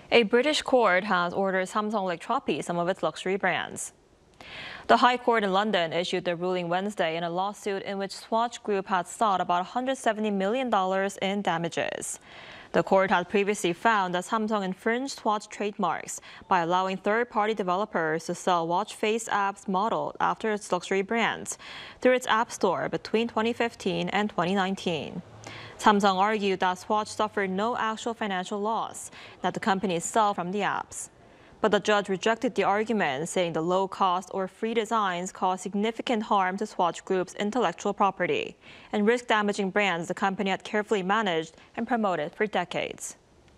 A British court has ordered Samsung Electronics copy some of its luxury brands. The High Court in London issued the ruling Wednesday in a lawsuit in which Swatch Group had sought about $170 million in damages. The court had previously found that Samsung infringed Swatch trademarks by allowing third-party developers to sell watch face apps modeled after its luxury brands through its app store between 2015 and 2019. Samsung argued that Swatch suffered no actual financial loss that the company itself from the apps. But the judge rejected the argument, saying the low cost or free designs cause significant harm to Swatch Group's intellectual property and risk damaging brands the company had carefully managed and promoted for decades.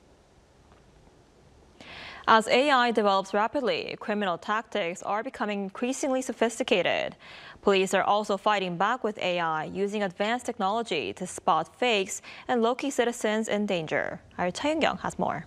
As AI develops rapidly, criminal tactics are becoming increasingly sophisticated. Police are also fighting back with AI, using advanced technology to spot fakes and locate citizens in danger. Our Cha Young has more.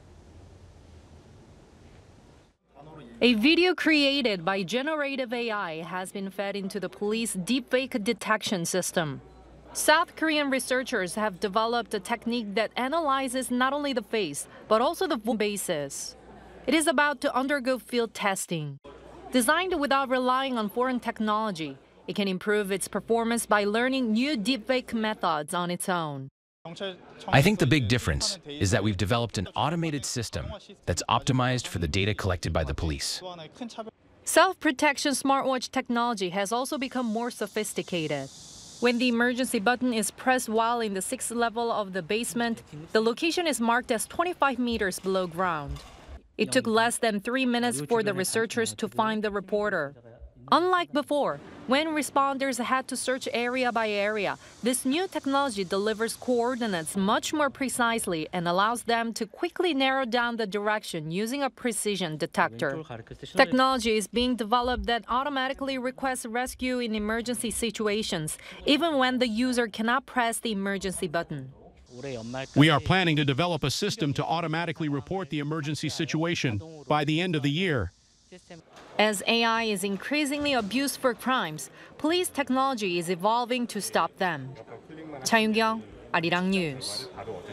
A video created by generative AI has been fed into the police deepfake detection system. South Korean researchers have developed a technique that analyzes not only the face, but also the voice basis. It is about to undergo field testing. Designed without relying on foreign technology, it can improve its performance by learning new deepfake methods on its own. I think the big difference is that we've developed an automated system that's optimized for the data collected by the police. Self-protection smartwatch technology has also become more sophisticated. When the emergency button is pressed while in the 6th level of the basement, the location is marked as 25 meters below ground. It took less than 3 minutes for the researchers to find the reporter. Unlike before, when responders had to search area by area, this new technology delivers coordinates much more precisely and allows them to quickly narrow down the direction using a precision detector. Technology is being developed that automatically requests rescue in emergency situations, even when the user cannot press the emergency button. We are planning to develop a system to automatically report the emergency situation by the end of the year. As AI is increasingly abused for crimes, police technology is evolving to stop them. Cha Young, Arirang News.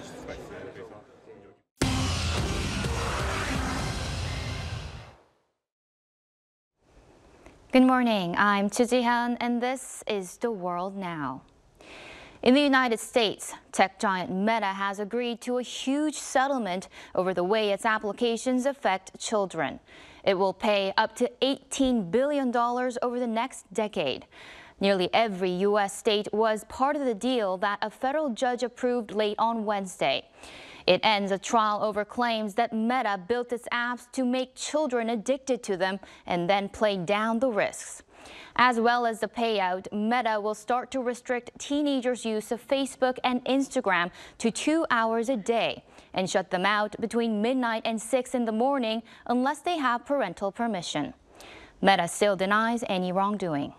Good morning, I'm Chu Ji-hyun, and this is The World Now. In the United States, tech giant Meta has agreed to a huge settlement over the way its applications affect children. It will pay up to $18 billion over the next decade. Nearly every U.S. state was part of the deal that a federal judge approved late on Wednesday. It ends a trial over claims that Meta built its apps to make children addicted to them and then play down the risks. As well as the payout, Meta will start to restrict teenagers' use of Facebook and Instagram to 2 hours a day and shut them out between midnight and 6 in the morning unless they have parental permission. Meta still denies any wrongdoing.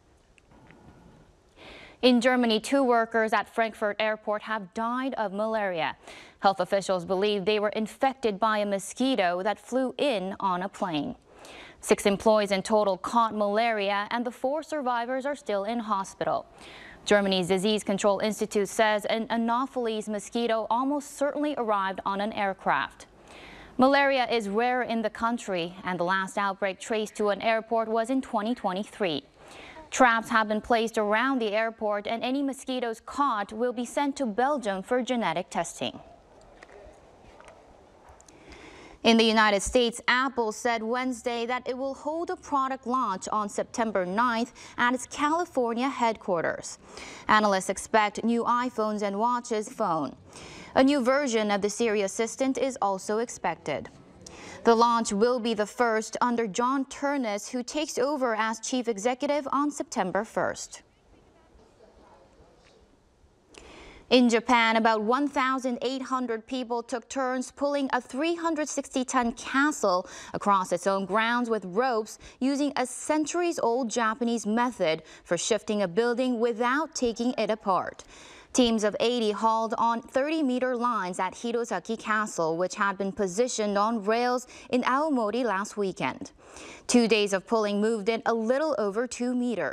In Germany, 2 workers at Frankfurt Airport have died of malaria. Health officials believe they were infected by a mosquito that flew in on a plane. 6 employees in total caught malaria, and the 4 survivors are still in hospital. Germany's Disease Control Institute says an Anopheles mosquito almost certainly arrived on an aircraft. Malaria is rare in the country, and the last outbreak traced to an airport was in 2023. Traps have been placed around the airport, and any mosquitoes caught will be sent to Belgium for genetic testing. In the United States, Apple said Wednesday that it will hold a product launch on September 9th at its California headquarters. Analysts expect new iPhones and watches phone. A new version of the Siri Assistant is also expected. The launch will be the first under John Ternus, who takes over as chief executive on September 1st. In Japan, about 1,800 people took turns pulling a 360-ton castle across its own grounds with ropes using a centuries-old Japanese method for shifting a building without taking it apart. Teams of 80 hauled on 30-meter lines at Hirosaki Castle, which had been positioned on rails in Aomori last weekend. 2 days of pulling moved it a little over 2 meters.